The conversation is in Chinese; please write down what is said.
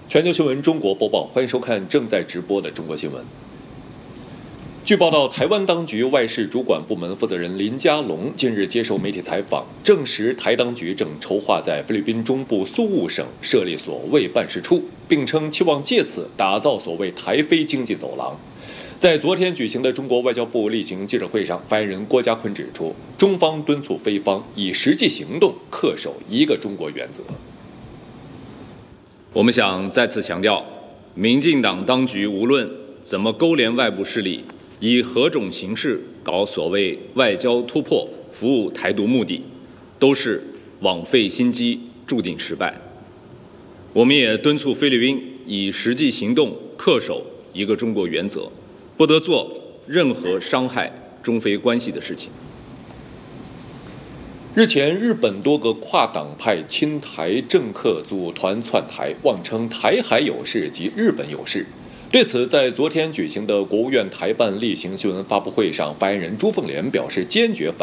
全球新闻中国播报，欢迎收看正在直播的中国新闻。据报道，台湾当局外事主管部门负责人林佳龙近日接受媒体采访，证实台当局正筹划在菲律宾中部苏务省设立所谓办事处，并称期望借此打造所谓台菲经济走廊。在昨天举行的中国外交部例行记者会上，发言人郭家坤指出，中方敦促菲方以实际行动恪守一个中国原则。 我们想再次强调，民进党当局无论怎么勾连外部势力，以何种形式搞所谓外交突破，服务台独目的，都是枉费心机，注定失败。我们也敦促菲律宾以实际行动恪守一个中国原则，不得做任何伤害中菲关系的事情。 日前，日本多个跨党派亲台政客组团窜台，妄称台海有事及日本有事。对此，在昨天举行的国务院台办例行新闻发布会上，发言人朱凤莲表示坚决反